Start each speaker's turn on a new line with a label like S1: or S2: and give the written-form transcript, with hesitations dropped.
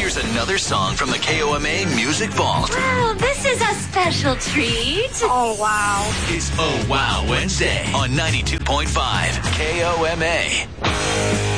S1: Here's another song from the KOMA Music Vault.
S2: Wow, this is a special treat.
S3: Oh, wow.
S1: It's Oh Wow Wednesday on 92.5 KOMA.